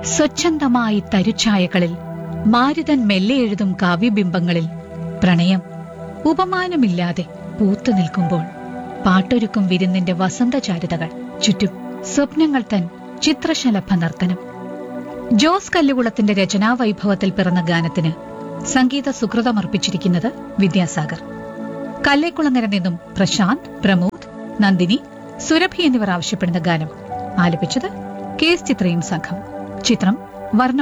സ്വച്ഛന്തമായി തരുഛായകളിൽ മാരുതൻ മെല്ലെ എഴുതും കാവ്യബിംബങ്ങളിൽ പ്രണയം ഉപമാനമില്ലാതെ പൂത്തു നിൽക്കുമ്പോൾ പാട്ടൊരുക്കും വിരുന്നിന്റെ വസന്തചാരുതകൾ ചുറ്റും സ്വപ്നങ്ങൾ തൻ ചിത്രശലഭ നർത്തനം. ജോസ് കല്ലുകുളത്തിന്റെ രചനാവൈഭവത്തിൽ പിറന്ന ഗാനത്തിന് സംഗീത സുകൃതമർപ്പിച്ചിരിക്കുന്നത് വിദ്യാസാഗർ. കല്ലേക്കുളങ്ങര നിന്നും പ്രശാന്ത്, പ്രമോദ്, നന്ദിനി, സുരഭി എന്നിവർ ആവശ്യപ്പെടുന്ന ഗാനം ആലപിച്ചത് കെ എസ് ചിത്രയും സംഘം. ചിത്രം വർണ്ണ